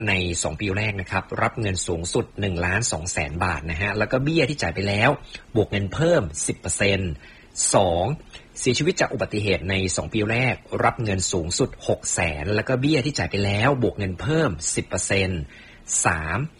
ใน2ปีแรกนะครับรับเงินสูงสุด 1,200,000 บาทนะฮะแล้วก็เบี้ยที่จ่ายไปแล้วบวกเงินเพิ่ม 10% 2. เสียชีวิตจากอุบัติเหตุใน2ปีแรกรับเงินสูงสุด 600,000แล้วก็เบี้ยที่จ่ายไปแล้วบวกเงินเพิ่ม 10% 3.